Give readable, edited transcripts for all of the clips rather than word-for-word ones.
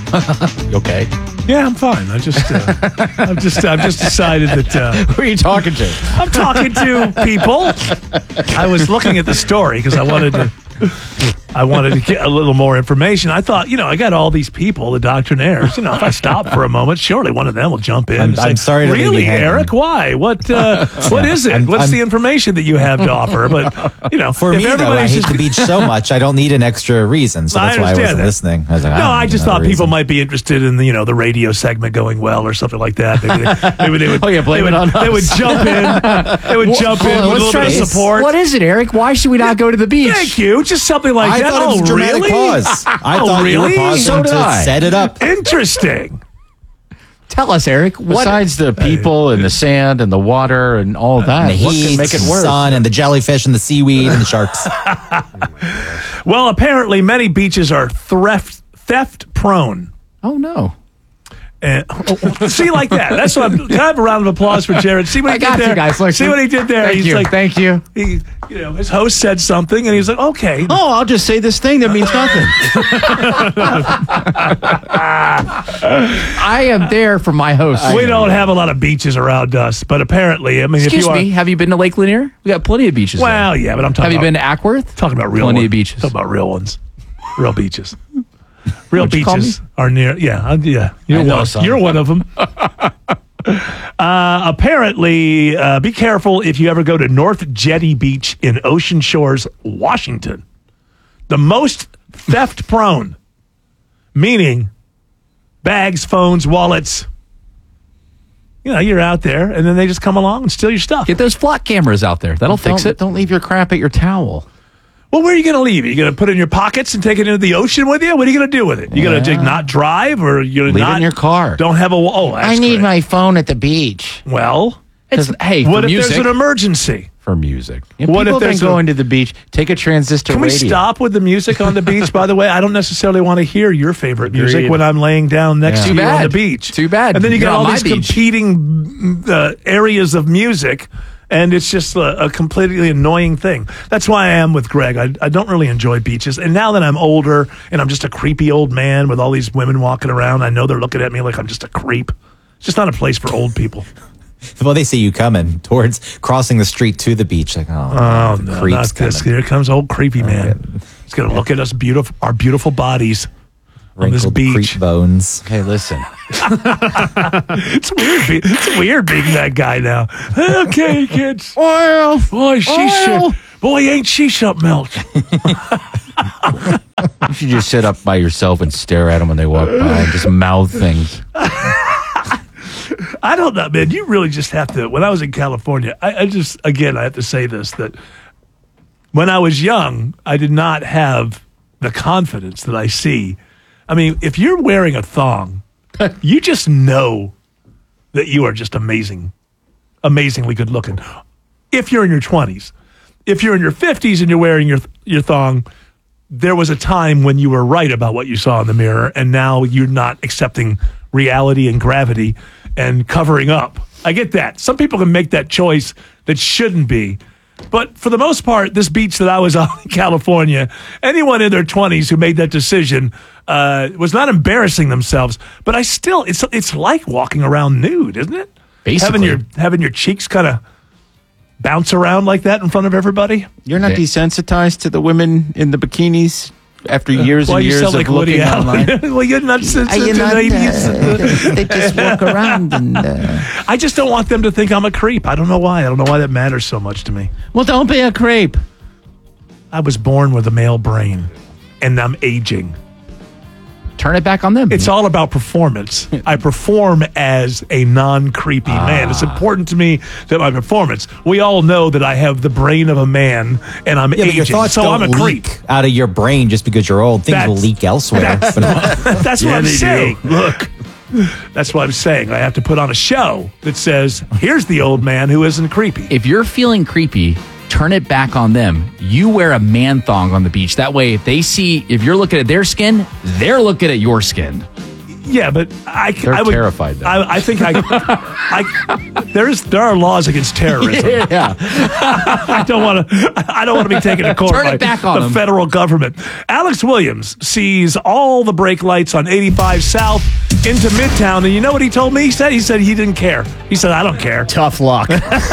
Okay. Yeah, I'm fine. I've just decided that. Who are you talking to? I'm talking to people. I was looking at the story because I wanted to get a little more information. I thought, I got all these people, the doctrinaires. If I stop for a moment, surely one of them will jump in. I'm sorry to leave really, you hanging. Eric? Why? What is it? What's the information that you have to offer? But For me, though, I hate the beach so much. I don't need an extra reason, so that's why I wasn't listening. I was like, I just thought people might be interested in the radio segment going well or something like that. They would they would jump in. They would jump in with a little bit of support. What is it, Eric? Why should we not go to the beach? Thank you. Just something like I that. thought it was dramatic pause. I thought you were really? pausing So did to I. set it up. Interesting. Tell us, Eric. What? Besides the people and the sand and the water and all that, And the what heat, can make it the worse? sun, and the jellyfish, and the seaweed, and the sharks. Well, apparently many beaches are theft prone. Oh, no. And see, like that. That's what I'm. Can I have a round of applause for Jared? See what he did there, guys. Look, see what he did there. Thank He's you. like, Thank you. his host said something, and he's like, okay. Oh, I'll just say this thing that means nothing. I am there for my host. We don't have a lot of beaches around us, but apparently, Excuse if you are, me. Have you been to Lake Lanier? We got plenty of beaches. well, yeah, but I'm talking. Have you about, been to Ackworth? talking about real Plenty ones. of beaches. Talking about real ones, real beaches. Real What'd you call beaches are near. Yeah. You're I know one. some. You're one of them. Apparently, be careful if you ever go to North Jetty Beach in Ocean Shores, Washington. The most theft prone, meaning bags, phones, wallets. You're out there, and then they just come along and steal your stuff. Get those flock cameras out there. That'll fix it. Don't leave your crap at your towel. Well, where are you going to leave it? You going to put it in your pockets and take it into the ocean with you? What are you going to do with it? You going to not drive, or you Leave not it in your car. Don't have a. Oh, that's great. my phone at the beach. Well, Hey, what for if music. there's an emergency? For music. What if People have been there's going to the beach. Take a transistor Can we radio. stop with the music on the beach? By the way, I don't necessarily want to hear your favorite music Agreed. when I'm laying down next to Too you on bad. the beach. Too bad. And then you You're got on all my these beach. competing areas of music, and it's just a completely annoying thing. That's why I am with Greg. I don't really enjoy beaches. And now that I'm older and I'm just a creepy old man with all these women walking around, I know they're looking at me like I'm just a creep. It's just not a place for old people. Well, they see you coming towards crossing the street to the beach. Like, Oh, the no, creep's not this. coming. Here comes old creepy man. He's going to look at us, our beautiful bodies on this Wrinkled beach. creep bones. Hey, listen. It's weird. It's weird being that guy now. Okay, kids. Oil. Boy, ain't she something else? You should just sit up by yourself and stare at them when they walk by and just mouth things. I don't know, man. You really just have to. When I was in California, I have to say this, that when I was young, I did not have the confidence that I see. I mean, if you're wearing a thong, you just know that you are just amazingly good looking. If you're in your 20s, if you're in your 50s and you're wearing your thong, there was a time when you were right about what you saw in the mirror, and now you're not accepting reality and gravity and covering up. I get that. Some people can make that choice that shouldn't be. But for the most part, this beach that I was on in California, anyone in their 20s who made that decision was not embarrassing themselves. But it's like walking around nude, isn't it? Basically. Having your cheeks kind of bounce around like that in front of everybody. You're not desensitized to the women in the bikinis after years and years of looking online? Well, you're not sensitive to ladies. They just walk around and... I just don't want them to think I'm a creep. I don't know why. I don't know why that matters so much to me. Well, don't be a creep. I was born with a male brain, and I'm aging. Turn it back on them. It's all about performance. I perform as a non-creepy man. It's important to me that my performance. We all know that I have the brain of a man, and I'm Yeah, but aging, your thoughts so don't I'm a creep. leak out of your brain just because you're old. Things will leak elsewhere. That's what I'm they saying. do. Look, that's what I'm saying. I have to put on a show that says, "Here's the old man who isn't creepy." If you're feeling creepy, turn it back on them. You wear a man thong on the beach. That way, if they see, if you're looking at their skin, they're looking at your skin. Yeah, but They're terrified. I think there are laws against terrorism. Yeah. I don't want to be taken to court Turn by it back on the them. federal government. Alex Williams sees all the brake lights on 85 South into Midtown, and you know what he told me? He said he didn't care. He said, I don't care. Tough luck.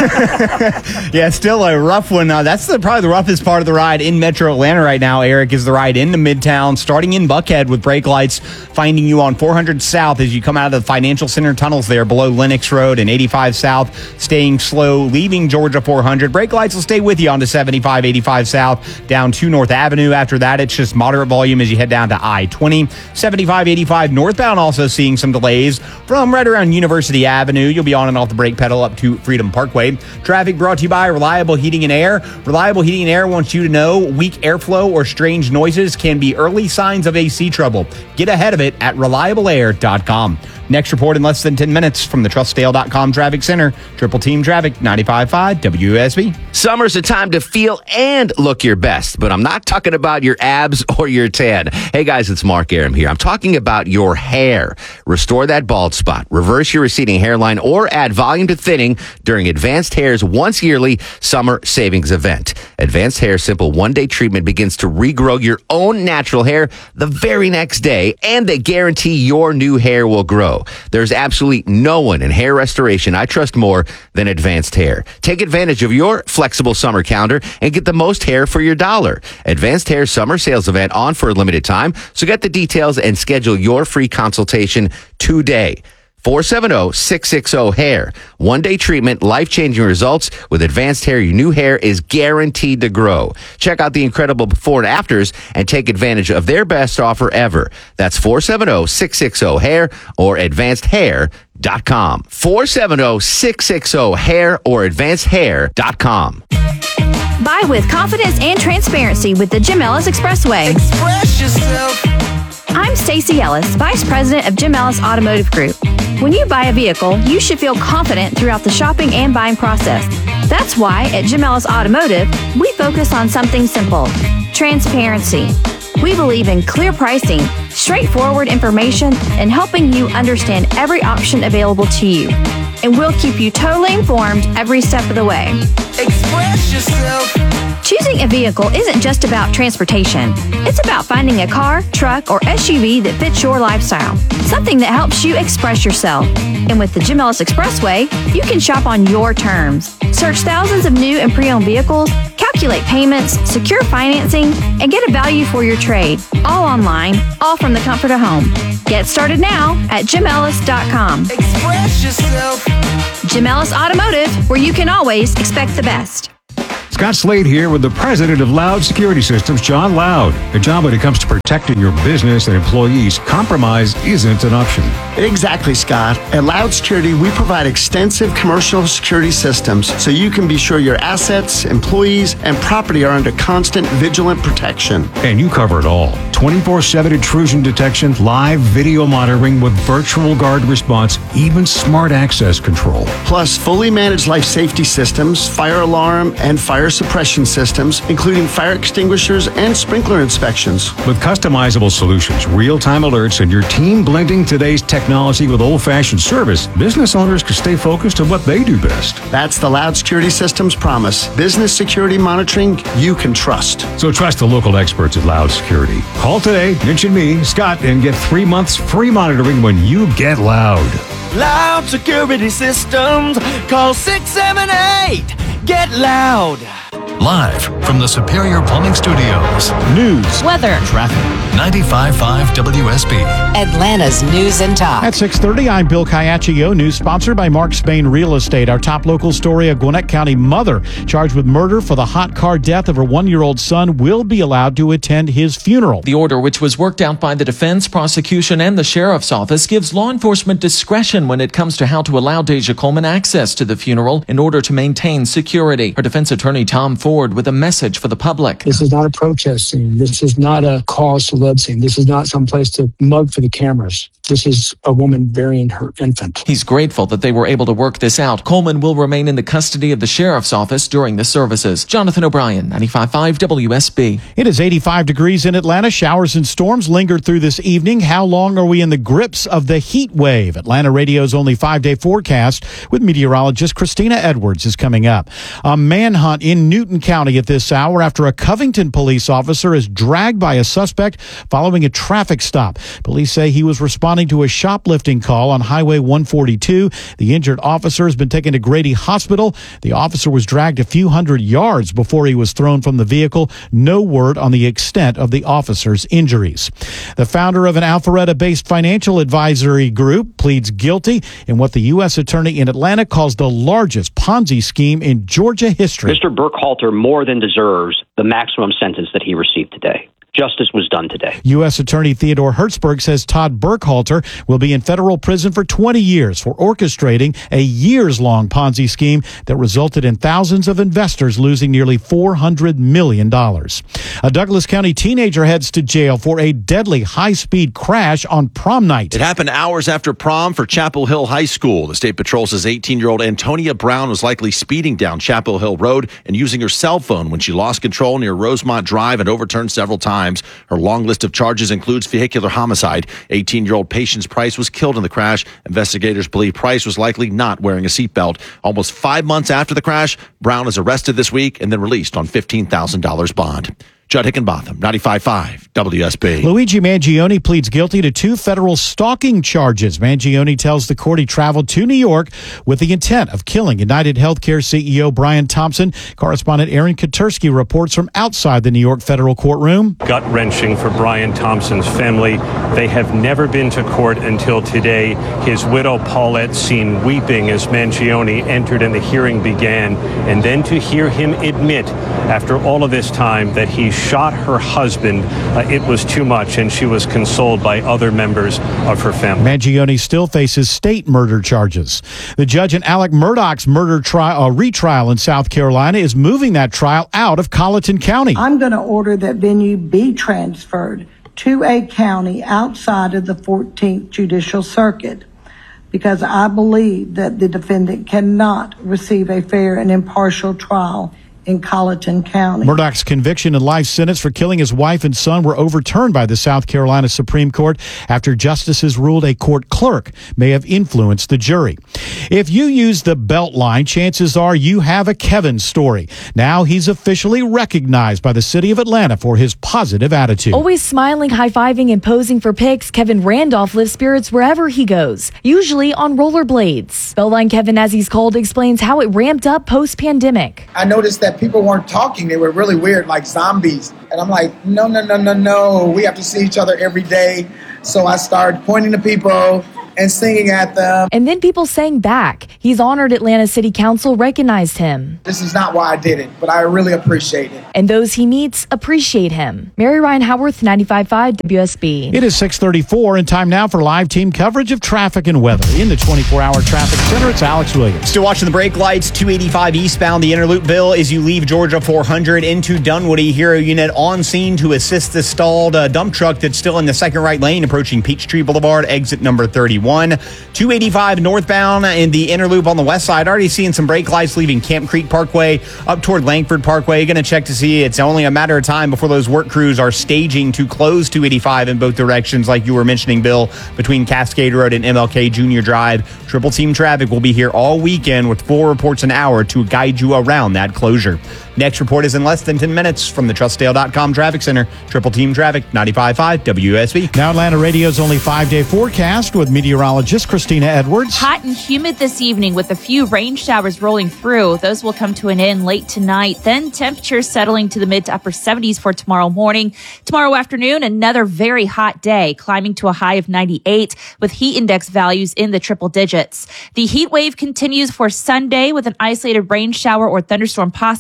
Yeah, still a rough one. That's probably the roughest part of the ride in Metro Atlanta right now, Eric, is the ride into Midtown, starting in Buckhead with brake lights, finding you on 400 South as you come out of the Financial Center tunnels there below Lenox Road, and 85 South, staying slow, leaving Georgia 400. Brake lights will stay with you onto 75, 85 South, down to North Avenue. After that, it's just moderate volume as you head down to I-20. 75, 85 northbound, also seeing some delays from right around University Avenue. You'll be on and off the brake pedal up to Freedom Parkway. Traffic brought to you by Reliable Heating and Air. Reliable Heating and Air wants you to know weak airflow or strange noises can be early signs of AC trouble. Get ahead of it at reliableair.com. Next report in less than 10 minutes from the TrustDale.com Traffic Center. Triple Team Traffic, 95.5 WSB. Summer's a time to feel and look your best, but I'm not talking about your abs or your tan. Hey guys, it's Mark Aram here. I'm talking about your hair. Restore that bald spot, reverse your receding hairline, or add volume to thinning during Advanced Hair's once yearly summer savings event. Advanced Hair's simple one-day treatment begins to regrow your own natural hair the very next day, and they guarantee your new hair will grow. There's absolutely no one in hair restoration I trust more than Advanced Hair. Take advantage of your flexible summer calendar and get the most hair for your dollar. Advanced Hair summer sales event on for a limited time, so get the details and schedule your free consultation today. 470-660-HAIR. One-day treatment, life-changing results. With Advanced Hair, your new hair is guaranteed to grow. Check out the incredible before and afters and take advantage of their best offer ever. That's 470-660-HAIR or advancedhair.com. 470-660-HAIR or advancedhair.com. Buy with confidence and transparency with the Jim Ellis Expressway. Express yourself. I'm Stacey Ellis, Vice President of Jim Ellis Automotive Group. When you buy a vehicle, you should feel confident throughout the shopping and buying process. That's why at Jim Ellis Automotive, we focus on something simple: transparency. We believe in clear pricing, straightforward information, and helping you understand every option available to you. And we'll keep you totally informed every step of the way. Express yourself. Choosing a vehicle isn't just about transportation. It's about finding a car, truck, or SUV that fits your lifestyle. Something that helps you express yourself. And with the Jim Ellis Expressway, you can shop on your terms. Search thousands of new and pre-owned vehicles, calculate payments, secure financing, and get a value for your trade. All online, all from the comfort of home. Get started now at JimEllis.com. Express yourself. Jim Ellis Automotive, where you can always expect the best. Scott Slade here with the president of Loud Security Systems, John Loud. Good job when it comes to protecting your business and employees. Compromise isn't an option. Exactly, Scott. At Loud Security, we provide extensive commercial security systems so you can be sure your assets, employees, and property are under constant vigilant protection. And you cover it all. 24/7 intrusion detection, live video monitoring with virtual guard response, even smart access control. Plus, fully managed life safety systems, fire alarm, and fire suppression systems, including fire extinguishers and sprinkler inspections. With customizable solutions, real-time alerts, and your team blending today's technology with old-fashioned service, business owners can stay focused on what they do best. That's the Loud Security Systems promise. Business security monitoring you can trust. So trust the local experts at Loud Security. Call today, mention me, Scott, and get 3 months free monitoring when you get Loud. Loud Security Systems. Call 678-GET-LOUD. Live from the Superior Plumbing Studios. News, weather, traffic. 95.5 WSB. Atlanta's News and Talk. At 6:30, I'm Bill Caiaccio. News sponsored by Mark Spain Real Estate. Our top local story: a Gwinnett County mother charged with murder for the hot car death of her 1-year-old son will be allowed to attend his funeral. The order, which was worked out by the defense, prosecution, and the sheriff's office, gives law enforcement discretion when it comes to how to allow Deja Coleman access to the funeral in order to maintain security. Her defense attorney, Tom Ford, with a message for the public. This is not a protest scene. This is not a cause celeb scene. This is not some place to mug for the cameras. this is a woman burying her infant. He's grateful that they were able to work this out. Coleman will remain in the custody of the sheriff's office during the services. Jonathan O'Brien, 95.5 WSB. It is 85 degrees in Atlanta. Showers and storms linger through this evening. How long are we in the grips of the heat wave? Atlanta Radio's only 5-day forecast with meteorologist Christina Edwards is coming up. A manhunt in Newton County at this hour after a Covington police officer is dragged by a suspect following a traffic stop. Police say he was responding to a shoplifting call on Highway 142. The injured officer has been taken to Grady Hospital. The officer was dragged a few hundred yards before he was thrown from the vehicle. No word on the extent of the officer's injuries. The founder of an Alpharetta-based financial advisory group pleads guilty in what the U.S. attorney in Atlanta calls the largest Ponzi scheme in Georgia history. Mr. Burkhalter more than deserves the maximum sentence that he received today. Justice was done today. U.S. Attorney Theodore Hertzberg says Todd Burkhalter will be in federal prison for 20 years for orchestrating a years-long Ponzi scheme that resulted in thousands of investors losing nearly $400 million. A Douglas County teenager heads to jail for a deadly high-speed crash on prom night. It happened hours after prom for Chapel Hill High School. The state patrol says 18-year-old Antonia Brown was likely speeding down Chapel Hill Road and using her cell phone when she lost control near Rosemont Drive and overturned several times. Her long list of charges includes vehicular homicide. 18-year-old Patience Price was killed in the crash. Investigators believe Price was likely not wearing a seatbelt. Almost 5 months after the crash, Brown is arrested this week and then released on $15,000 bond. Judd Hickenbotham, 95.5 WSB. Luigi Mangione pleads guilty to 2 federal stalking charges. Mangione tells the court he traveled to New York with the intent of killing United Healthcare CEO Brian Thompson. Correspondent Aaron Katersky reports from outside the New York federal courtroom. Gut-wrenching for Brian Thompson's family. They have never been to court until today. His widow Paulette seen weeping as Mangione entered and the hearing began. And then to hear him admit, after all of this time, that he shot her husband, it was too much, and she was consoled by other members of her family. Mangione still faces state murder charges. The judge in Alec Murdaugh's murder retrial in South Carolina is moving that trial out of Colleton County. I'm going to order that venue be transferred to a county outside of the 14th Judicial Circuit, because I believe that the defendant cannot receive a fair and impartial trial in Colleton County. Murdaugh's conviction and life sentence for killing his wife and son were overturned by the South Carolina Supreme Court after justices ruled a court clerk may have influenced the jury. If you use the Beltline, chances are you have a Kevin story. Now he's officially recognized by the city of Atlanta for his positive attitude. Always smiling, high-fiving, and posing for pics, Kevin Randolph lifts spirits wherever he goes, usually on rollerblades. Beltline Kevin, as he's called, explains how it ramped up post-pandemic. I noticed that people weren't talking. They were really weird, like zombies. And I'm like, no. We have to see each other every day. So I started pointing to people and singing at them. And then people sang back. He's honored. Atlanta City Council recognized him. This is not why I did it, but I really appreciate it. And those he meets appreciate him. Mary Ryan Howarth, 95.5 WSB. It is 6:34 and time now for live team coverage of traffic and weather. In the 24-hour traffic center, it's Alex Williams. Still watching the brake lights, 285 eastbound, the Interloop Bill, as you leave Georgia 400 into Dunwoody. Hero unit on scene to assist the stalled dump truck that's still in the second right lane approaching Peachtree Boulevard, exit number 31. 285 northbound in the Interloop on the west side. Already seeing some brake lights leaving Camp Creek Parkway up toward Langford Parkway. Going to check to see it's only a matter of time before those work crews are staging to close 285 in both directions, like you were mentioning, Bill, between Cascade Road and MLK Junior Drive. Triple team traffic will be here all weekend with 4 reports an hour to guide you around that closure. Next report is in less than 10 minutes from the TrustDale.com Traffic Center. Triple team traffic, 95.5 WSB. Now Atlanta Radio's only 5-day forecast with meteorologist Christina Edwards. Hot and humid this evening with a few rain showers rolling through. Those will come to an end late tonight. Then temperatures settling to the mid to upper 70s for tomorrow morning. Tomorrow afternoon, another very hot day, climbing to a high of 98 with heat index values in the triple digits. The heat wave continues for Sunday with an isolated rain shower or thunderstorm possible.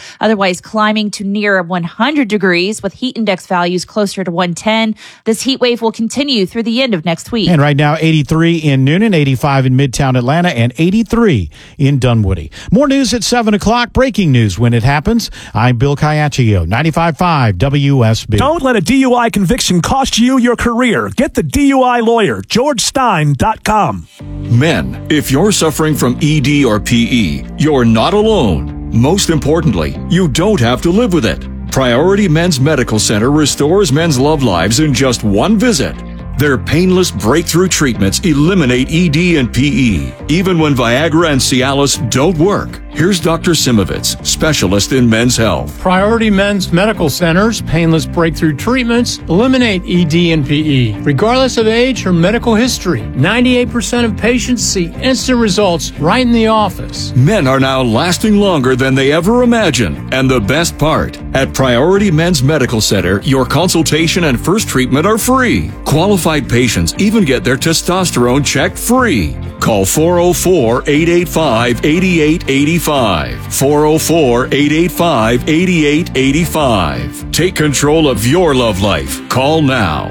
Otherwise climbing to near 100 degrees with heat index values closer to 110. This heat wave will continue through the end of next week. And right now, 83 in Noonan, 85 in Midtown Atlanta, and 83 in Dunwoody. More news at 7 o'clock. Breaking news when it happens. I'm Bill Caiaccio, 95.5 WSB. Don't let a DUI conviction cost you your career. Get the DUI lawyer, GeorgeStein.com. Men, if you're suffering from ED or PE, you're not alone. Most importantly, you don't have to live with it. Priority Men's Medical Center restores men's love lives in just one visit. Their painless breakthrough treatments eliminate ED and PE, even when Viagra and Cialis don't work. Here's Dr. Simovitz, specialist in men's health. Priority Men's Medical Center's painless breakthrough treatments eliminate ED and PE, regardless of age or medical history. 98% of patients see instant results right in the office. Men are now lasting longer than they ever imagined. And the best part, at Priority Men's Medical Center, your consultation and first treatment are free. Qualified patients even get their testosterone checked free. Call 404-885-8885. 404-885-8885. Take control of your love life. Call now.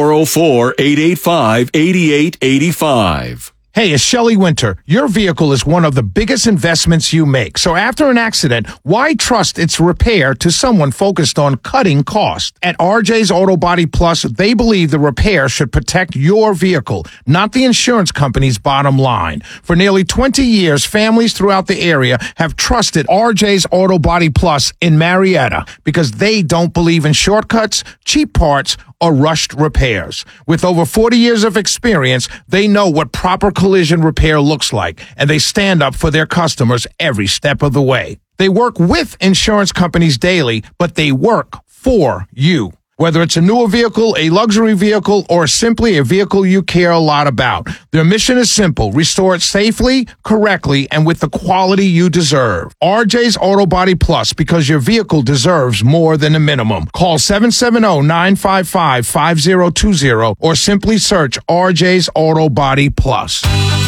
404-885-8885. Hey, it's Shelley Winter. Your vehicle is one of the biggest investments you make. So after an accident, why trust its repair to someone focused on cutting costs? At RJ's Auto Body Plus, they believe the repair should protect your vehicle, not the insurance company's bottom line. For nearly 20 years, families throughout the area have trusted RJ's Auto Body Plus in Marietta because they don't believe in shortcuts, cheap parts, or rushed repairs. With over 40 years of experience, they know what proper collision repair looks like, and they stand up for their customers every step of the way. They work with insurance companies daily, but they work for you. Whether it's a newer vehicle, a luxury vehicle, or simply a vehicle you care a lot about, their mission is simple: restore it safely, correctly, and with the quality you deserve. RJ's Auto Body Plus, because your vehicle deserves more than a minimum. Call 770-955-5020 or simply search RJ's Auto Body Plus.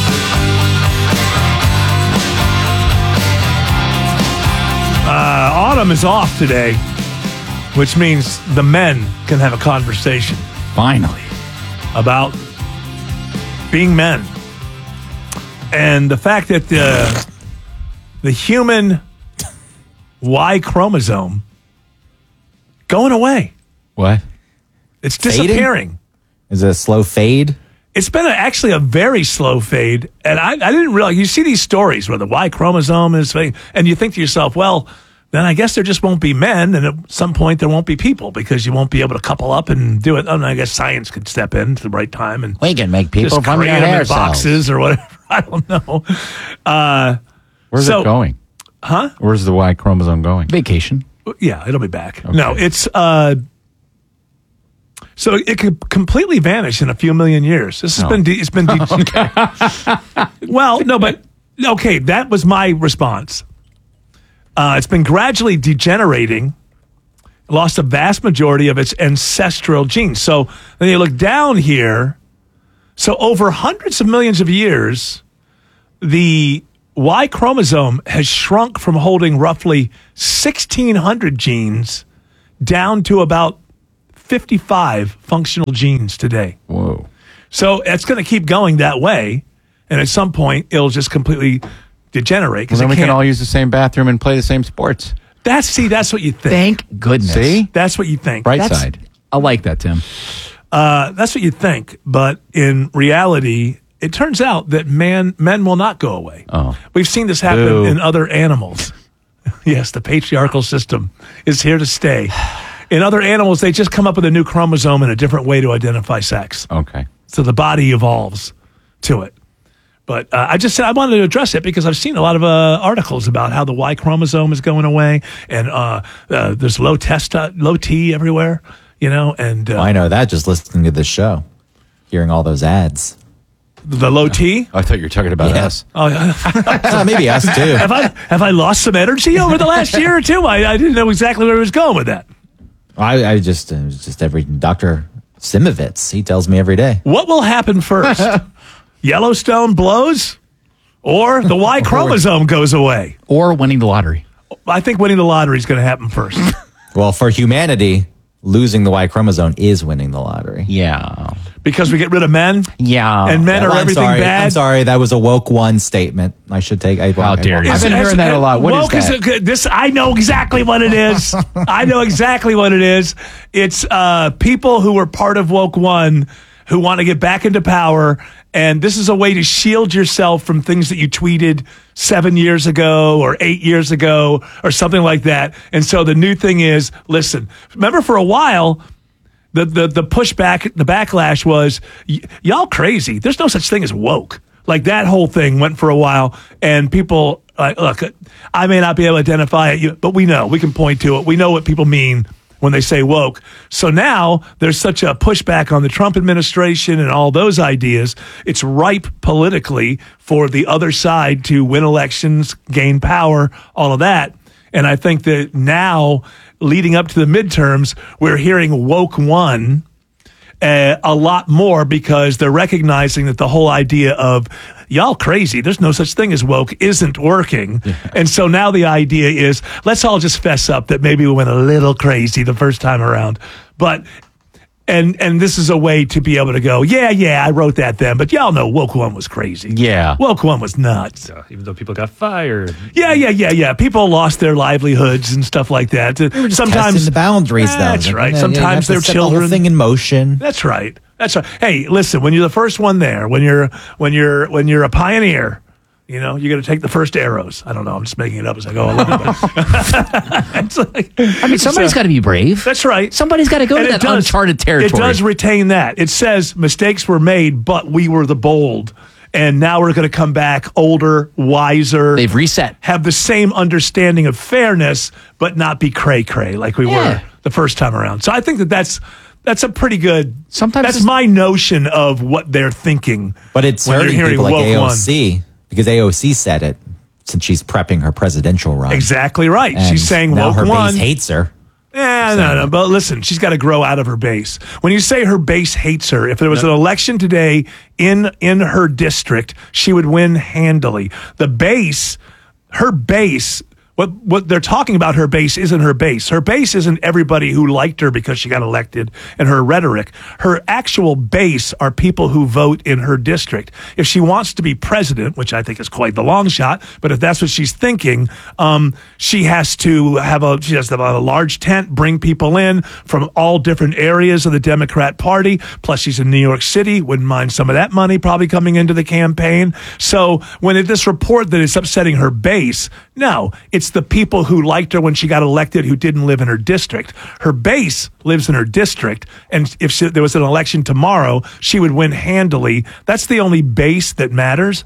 Autumn is off today, which means the men can have a conversation. Finally. About being men. And the fact that the human Y chromosome going away. What? It's disappearing. Is it a slow fade? It's been actually a very slow fade. And I didn't realize, you see these stories where the Y chromosome is fading, and you think to yourself, well, then I guess there just won't be men, and at some point there won't be people because you won't be able to couple up and do it. Oh, and I guess science could step in at the right time and we can make people just from create your them hair in boxes cells. or whatever. I don't know. Where's it going? Huh? Where's the Y chromosome going? Vacation. Yeah, it'll be back. Okay. No, it's so it could completely vanish in a few million years. This has been well, no, but okay, that was my response. It's been gradually degenerating, lost a vast majority of its ancestral genes. So then you look down here. So over hundreds of millions of years, the Y chromosome has shrunk from holding roughly 1,600 genes down to about 55 functional genes today. Whoa. So it's going to keep going that way. And at some point, it'll just completely degenerate. Well, then we can all use the same bathroom and play the same sports. That's what you think. Thank goodness. See? That's what you think. Bright side. I like that, Tim. That's what you think. But in reality, it turns out that men will not go away. Oh. We've seen this happen in other animals. Yes, the patriarchal system is here to stay. In other animals, they just come up with a new chromosome and a different way to identify sex. Okay. So the body evolves to it. But I just said I wanted to address it because I've seen a lot of articles about how the Y chromosome is going away, and there's low T everywhere, and I know that just listening to this show, hearing all those ads. The low T? I thought you were talking about us. Oh, maybe us too. Have I lost some energy over the last year or two? I didn't know exactly where I was going with that. I just every Dr. Simovitz, he tells me every day. What will happen first? Yellowstone blows, or the Y chromosome goes away, or winning the lottery, I think winning the lottery is going to happen first. Well, for humanity, losing the Y chromosome is winning the lottery. Yeah. Because we get rid of men? Yeah. And men are everything bad? I'm sorry, that was a woke one statement. I should take. How dare you? I've been hearing that a lot. What is that? I know exactly what it is. I know exactly what it is. It's people who were part of Woke One who want to get back into power, and this is a way to shield yourself from things that you tweeted 7 years ago or 8 years ago or something like that. And so the new thing is, listen, remember for a while, the pushback, the backlash was, y'all crazy. There's no such thing as woke. Like that whole thing went for a while, and people, look, I may not be able to identify it, but we know. We can point to it. We know what people mean when they say woke. So now there's such a pushback on the Trump administration and all those ideas. It's ripe politically for the other side to win elections, gain power, all of that. And I think that now, leading up to the midterms, we're hearing Woke One a lot more because they're recognizing that the whole idea of y'all crazy, there's no such thing as woke, isn't working. Yeah. And so now the idea is, let's all just fess up that maybe we went a little crazy the first time around. But and this is a way to be able to go, yeah, I wrote that then, but y'all know Woke One was crazy. Yeah. Woke One was nuts. Even though people got fired. Yeah. People lost their livelihoods and stuff like that. They were just testing the boundaries, though. That's right. You Sometimes have to their set children. The whole thing in motion. That's right. Hey, listen, when you're the first one there, when you're a pioneer, you know, you're going to take the first arrows. I don't know. I'm just making it up as I go along. Somebody's got to be brave. That's right. Somebody's got to go to that uncharted territory. It does retain that. It says mistakes were made, but we were the bold. And now we're going to come back older, wiser. They've reset. Have the same understanding of fairness, but not be cray-cray like we were the first time around. So I think that's a pretty good. Sometimes that's my notion of what they're thinking. But it's hurting people like AOC because AOC said it since she's prepping her presidential run. Exactly right. And she's saying now woke her one. base hates her. Yeah, no. But listen, she's got to grow out of her base. When you say her base hates her, if there was an election today in her district, she would win handily. The base, her base. What they're talking about, her base isn't her base. Her base isn't everybody who liked her because she got elected and her rhetoric. Her actual base are people who vote in her district. If she wants to be president, which I think is quite the long shot, but if that's what she's thinking, she has to have a large tent, bring people in from all different areas of the Democrat Party. Plus, she's in New York City, wouldn't mind some of that money probably coming into the campaign. So when this report that it's upsetting her base, no, it's the people who liked her when she got elected who didn't live in her district. Her base lives in her district, and if there was an election tomorrow, she would win handily. That's the only base that matters.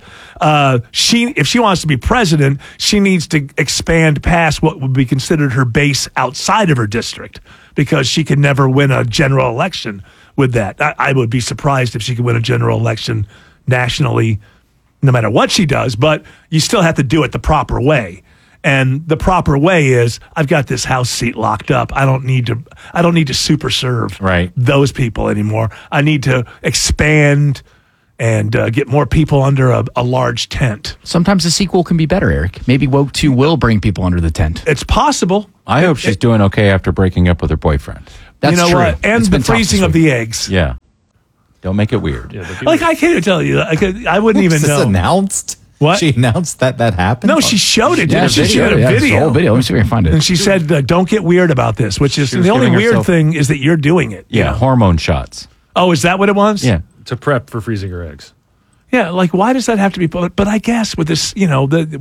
If she wants to be president, she needs to expand past what would be considered her base outside of her district, because she can never win a general election with that. I would be surprised if she could win a general election nationally, no matter what she does, but you still have to do it the proper way. And the proper way is, I've got this House seat locked up. I don't need to super serve those people anymore. I need to expand and get more people under a large tent. Sometimes the sequel can be better, Eric. Maybe Woke 2 will bring people under the tent. It's possible. I hope she's doing okay after breaking up with her boyfriend. That's true. What? And the freezing of the eggs. Yeah. Don't make it weird. Yeah, I can't even tell you. I wouldn't even know. This announced? What? She announced that happened? No, she showed it. Yeah, She showed a video. It's the whole video. Let me see if I can find it. And she said, don't get weird about this, which is the only weird thing is that you're doing it. Yeah, hormone shots. Oh, is that what it was? Yeah, to prep for freezing her eggs. Yeah, like why does that have to be? But I guess with this, we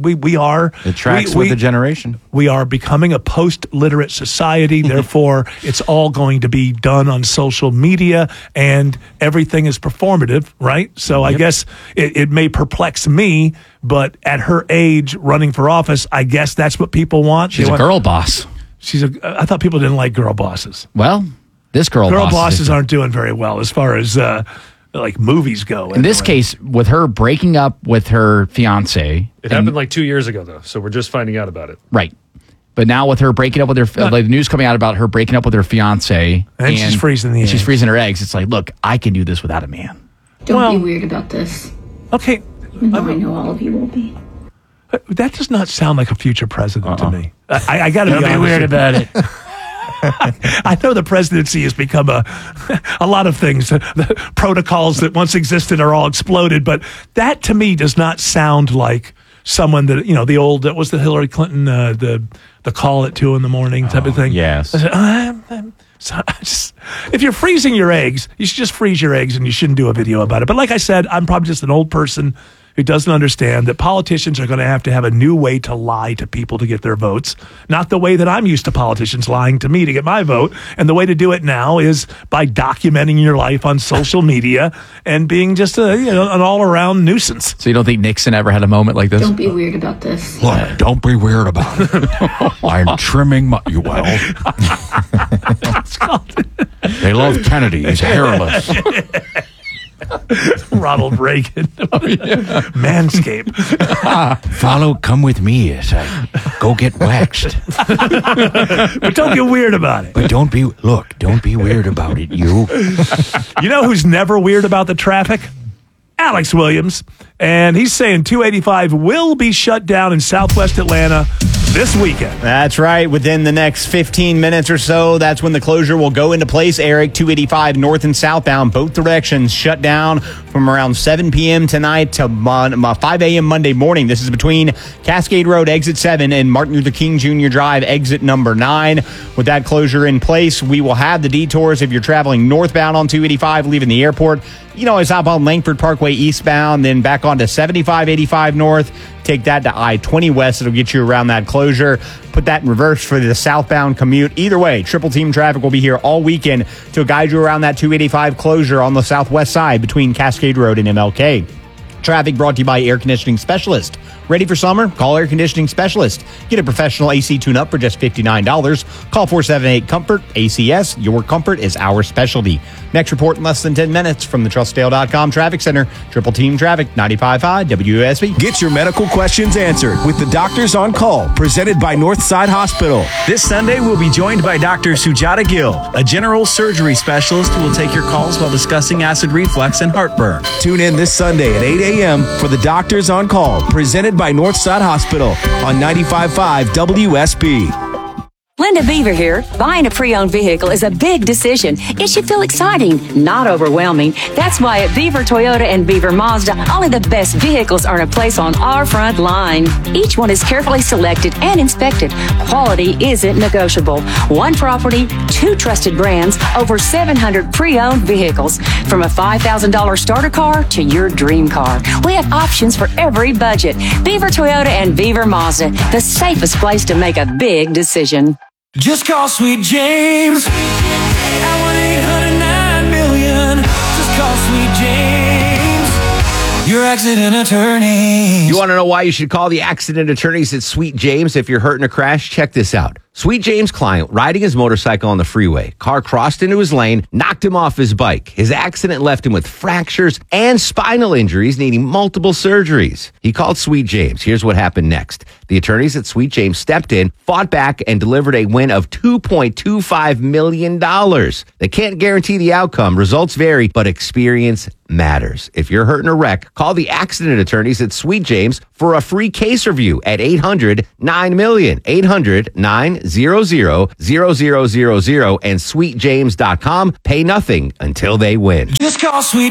are. It tracks with the generation. We are becoming a post-literate society. Therefore, it's all going to be done on social media, and everything is performative, right? So I guess it may perplex me, but at her age, running for office, I guess that's what people want. She's a girl boss. I thought people didn't like girl bosses. Well, this girl bosses aren't doing very well as far as. Like movies go. In this case, with her breaking up with her fiance. It happened like 2 years ago, though, so we're just finding out about it. Right. But now with her breaking up with her, like the news coming out about her breaking up with her fiance. And she's freezing the eggs. She's freezing her eggs. It's like, look, I can do this without a man. Don't be weird about this. Okay. Even though I know all of you will be. That does not sound like a future president to me. I got to be honest. weird about it. I know the presidency has become a lot of things. The protocols that once existed are all exploded, but that to me does not sound like someone that, the old, that was the Hillary Clinton, the call at 2 a.m. type of thing. Yes. If you're freezing your eggs, you should just freeze your eggs and you shouldn't do a video about it. But like I said, I'm probably just an old person who doesn't understand that politicians are going to have a new way to lie to people to get their votes. Not the way that I'm used to politicians lying to me to get my vote. And the way to do it now is by documenting your life on social media and being just an all-around nuisance. So you don't think Nixon ever had a moment like this? Don't be weird about this. Look, don't be weird about it. I'm trimming my... Well, they love Kennedy. He's hairless. Ronald Reagan. Manscaped. Come with me as I go get waxed. But don't get weird about it. But don't be weird about it, you. You know who's never weird about the traffic? Alex Williams. And he's saying 285 will be shut down in Southwest Atlanta this weekend. That's right. Within the next 15 minutes or so, that's when the closure will go into place, Eric. 285 north and southbound, both directions shut down from around 7 p.m. tonight to 5 a.m. Monday morning. This is between Cascade Road, exit 7, and Martin Luther King Jr. Drive, exit number 9. With that closure in place, we will have the detours if you're traveling northbound on 285, leaving the airport. You can always hop on Langford Parkway eastbound, then back onto 7585 north. Take that to I-20 west. It'll get you around that closure. Put that in reverse for the southbound commute. Either way, Triple Team Traffic will be here all weekend to guide you around that 285 closure on the southwest side between Cascade Road and MLK. Traffic brought to you by Air Conditioning Specialist. Ready for summer? Call Air Conditioning Specialist. Get a professional AC tune-up for just $59. Call 478-COMFORT. ACS, your comfort is our specialty. Next report in less than 10 minutes from the TrustDale.com Traffic Center. Triple Team Traffic, 95.5 WSB. Get your medical questions answered with the Doctors on Call, presented by Northside Hospital. This Sunday, we'll be joined by Dr. Sujata Gill, a general surgery specialist who will take your calls while discussing acid reflux and heartburn. Tune in this Sunday at 8 a.m. for the Doctors on Call, presented by Northside Hospital on 95.5 WSB. Linda Beaver here. Buying a pre-owned vehicle is a big decision. It should feel exciting, not overwhelming. That's why at Beaver Toyota and Beaver Mazda, only the best vehicles earn a place on our front line. Each one is carefully selected and inspected. Quality isn't negotiable. One property, 2 trusted brands, over 700 pre-owned vehicles. From a $5,000 starter car to your dream car. We have options for every budget. Beaver Toyota and Beaver Mazda, the safest place to make a big decision. Just call Sweet James at 1-800-9-million. Just call Sweet James, your accident attorney. You want to know why you should call the accident attorneys at Sweet James if you're hurt in a crash? Check this out. Sweet James' client, riding his motorcycle on the freeway. Car crossed into his lane, knocked him off his bike. His accident left him with fractures and spinal injuries, needing multiple surgeries. He called Sweet James. Here's what happened next. The attorneys at Sweet James stepped in, fought back, and delivered a win of $2.25 million. They can't guarantee the outcome. Results vary, but experience matters. If you're hurt in a wreck, call the accident attorneys at Sweet James for a free case review at 800-9-million. 800-900-0000 and sweetjames.com. Pay nothing until they win. Just call Sweet